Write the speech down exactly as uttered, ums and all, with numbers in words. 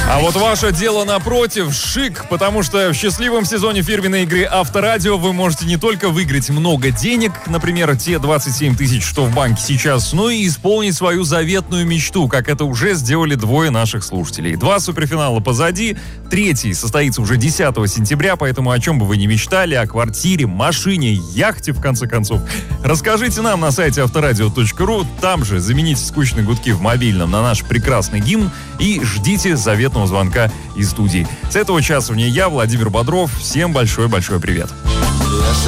А вот ваше дело напротив, шик, потому что в счастливом сезоне фирменной игры Авторадио вы можете не только выиграть много денег, например, те двадцать семь тысяч, что в банке сейчас, но и исполнить свою заветную мечту, как это уже сделали двое наших слушателей. Два суперфинала позади, третий состоится уже десятого сентября, поэтому о чем бы вы ни мечтали, о квартире, машине, яхте, в конце концов, расскажите нам на сайте авторадио точка ру, там же замените скучные гудки в мобильном на наш прекрасный гимн и ждите заветного звонка из студии. С этого часа в ней я, Владимир Бодров. Всем большой-большой привет.